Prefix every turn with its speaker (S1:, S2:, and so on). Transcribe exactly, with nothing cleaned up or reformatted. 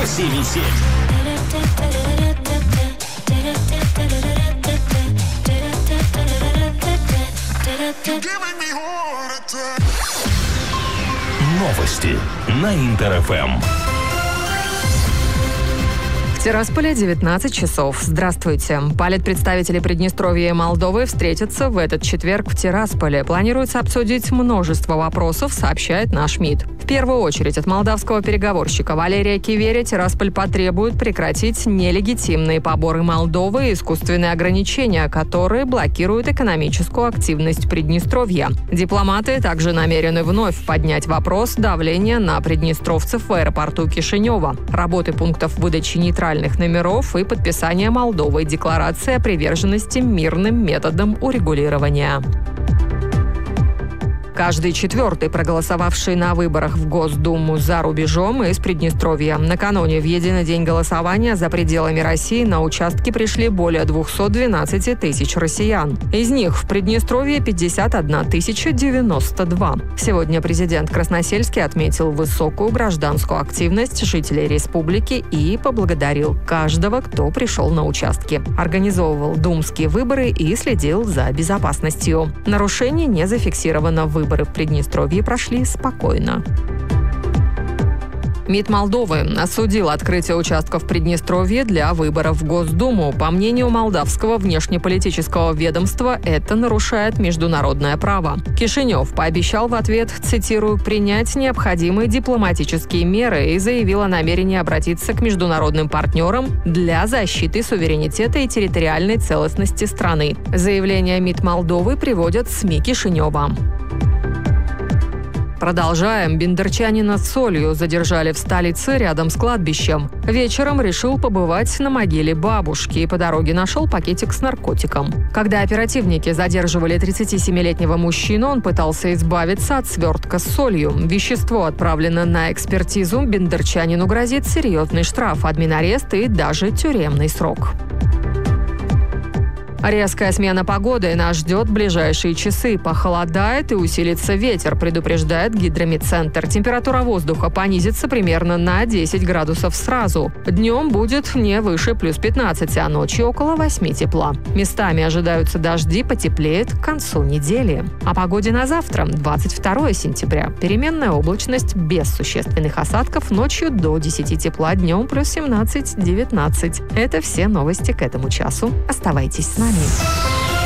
S1: по всеми сеть. Новости на Интер-ФМ.
S2: В Тирасполе девятнадцать часов. Здравствуйте. Политпредставители Приднестровья и Молдовы встретятся в этот четверг в Тирасполе. Планируется обсудить множество вопросов, сообщает наш МИД. В первую очередь от молдавского переговорщика Валерия Киверя Тирасполь потребует прекратить нелегитимные поборы Молдовы и искусственные ограничения, которые блокируют экономическую активность Приднестровья. Дипломаты также намерены вновь поднять вопрос давления на приднестровцев в аэропорту Кишинева, работы пунктов выдачи нейтральных номеров и подписания Молдовой декларации о приверженности мирным методам урегулирования. Каждый четвертый, проголосовавший на выборах в Госдуму за рубежом, из Приднестровья. Накануне в единый день голосования за пределами России на участки пришли более двести двенадцать тысяч россиян. Из них в Приднестровье пятьдесят одна тысяча девяносто два. Сегодня президент Красносельский отметил высокую гражданскую активность жителей республики и поблагодарил каждого, кто пришел на участки. Организовывал думские выборы и следил за безопасностью. Нарушений не зафиксировано в Выборы в Приднестровье прошли спокойно. МИД Молдовы осудил открытие участков в Приднестровье для выборов в Госдуму. По мнению молдавского внешнеполитического ведомства, это нарушает международное право. Кишинев пообещал в ответ, цитирую, «принять необходимые дипломатические меры» и заявил о намерении обратиться к международным партнерам для защиты суверенитета и территориальной целостности страны. Заявление МИД Молдовы приводят СМИ Кишинева. Продолжаем. Бендерчанина с солью задержали в столице рядом с кладбищем. Вечером решил побывать на могиле бабушки и по дороге нашел пакетик с наркотиком. Когда оперативники задерживали тридцатисемилетнего мужчину, он пытался избавиться от свертка с солью. Вещество отправлено на экспертизу. Бендерчанину грозит серьезный штраф, админарест и даже тюремный срок. Резкая смена погоды нас ждет в ближайшие часы. Похолодает и усилится ветер, предупреждает Гидромедцентр. Температура воздуха понизится примерно на десять градусов сразу. Днем будет не выше плюс пятнадцать, а ночью около восьми тепла. Местами ожидаются дожди, потеплеет к концу недели. О погоде на завтра, двадцать второе сентября. Переменная облачность без существенных осадков, ночью до десяти тепла, днем плюс семнадцать-девятнадцать. Это все новости к этому часу. Оставайтесь с нами.